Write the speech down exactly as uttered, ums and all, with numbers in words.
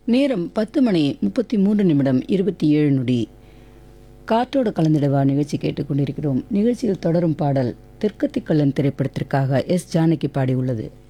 நேரம் பத்து மணி முப்பத்தி மூன்று நிமிடம் இருபத்தி ஏழு நொடி. காற்றோடு கலந்திடவா நிகழ்ச்சி கேட்டுக்கொண்டிருக்கிறோம். நிகழ்ச்சியில் தொடரும் பாடல் தெற்கத்திக்கல்லன் திரைப்படத்திற்காக எஸ் ஜானகி பாடியுள்ளது.